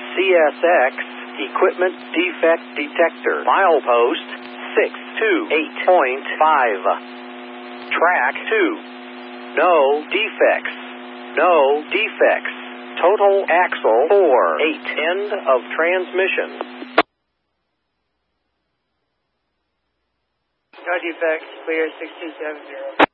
CSX Equipment Defect Detector. Milepost 628.5. Track 2. No defects. No defects. Total axle 4/8. End of transmission. No defects. Clear 6270.